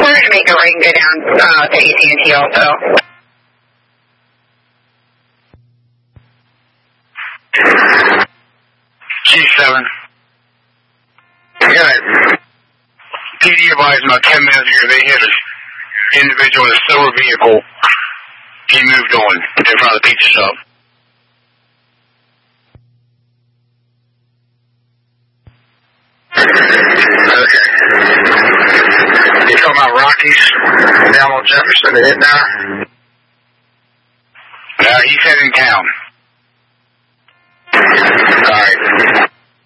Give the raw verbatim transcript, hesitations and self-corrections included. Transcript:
We're going to make a right and go down uh, to A T and T also. G seven. Good. P D advised about ten minutes ago they hit an individual in a silver vehicle. He moved on in front of the pizza shop. Okay. You talking about Rockies down on Jefferson to hit now? Uh, he's heading town. All right.